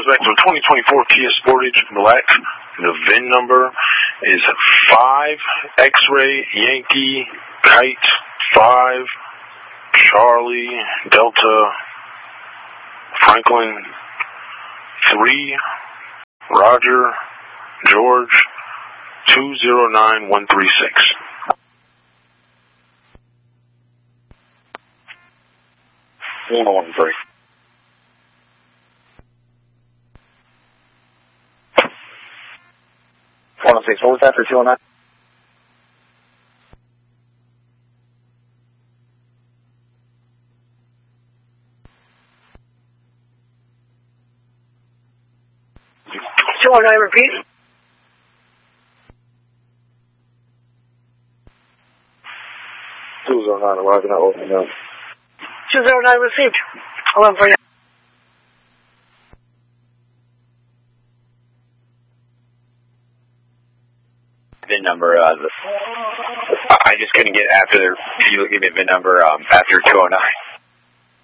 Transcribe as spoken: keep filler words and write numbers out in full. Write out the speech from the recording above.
goes back to a twenty twenty-four Kia Sportage Black. The V I N number is five X-Ray Yankee Kite five Charlie Delta Franklin three Roger George two zero nine one three six. one one three. one oh six, what was that for two oh nine? two oh nine, repeat. two oh nine, arriving at open up. two oh nine received. Hold on for you. V I N number, uh, the, I just couldn't get after the, you give me a V I N number, um, after two oh nine.